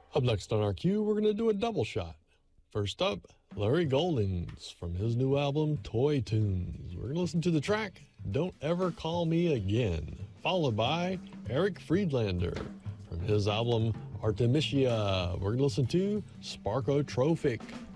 Up next on our queue, we're going to do a double shot. First up, Larry Goldings from his new album, Toy Tunes. We're going to listen to the track, Don't Ever Call Me Again, followed by Eric Friedlander from his album, Artemisia. We're going to listen to Sparkotrophic.